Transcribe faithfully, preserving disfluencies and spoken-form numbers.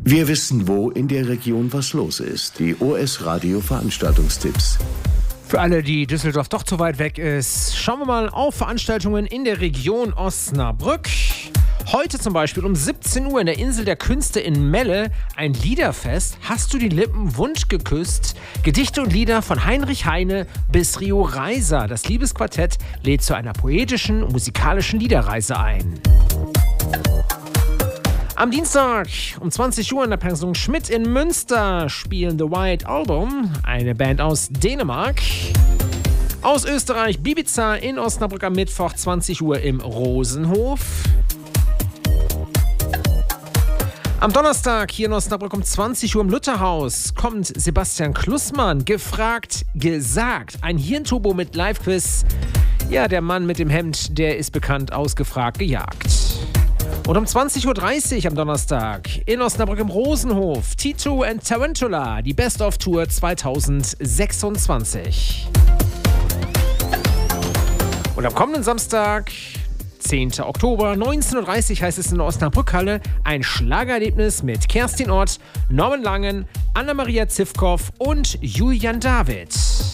Wir wissen, wo in der Region was los ist. Die O S Radio Veranstaltungstipps. Für alle, die Düsseldorf doch zu weit weg ist, schauen wir mal auf Veranstaltungen in der Region Osnabrück. Heute zum Beispiel um siebzehn Uhr in der Insel der Künste in Melle ein Liederfest. Hast du die Lippen Wunsch geküsst? Gedichte und Lieder von Heinrich Heine bis Rio Reiser. Das Liebesquartett lädt zu einer poetischen und musikalischen Liederreise ein. Am Dienstag um zwanzig Uhr in der Pension Schmidt in Münster spielen The White Album, eine Band aus Dänemark. Aus Österreich Bibiza in Osnabrück am Mittwoch zwanzig Uhr im Rosenhof. Am Donnerstag hier in Osnabrück um zwanzig Uhr im Lutherhaus kommt Sebastian Klussmann, gefragt, gesagt. Ein Hirnturbo mit Live-Quiz. Ja, der Mann mit dem Hemd, der ist bekannt aus Gefragt, gejagt. Und um zwanzig Uhr dreißig am Donnerstag in Osnabrück im Rosenhof Tito and Tarantula, die Best-of-Tour zwanzig sechsundzwanzig. Und am kommenden Samstag, zehnten Oktober, neunzehn Uhr dreißig heißt es in der Osnabrückhalle, ein Schlagererlebnis mit Kerstin Ott, Norman Langen, Anna-Maria Zivkow und Julian David.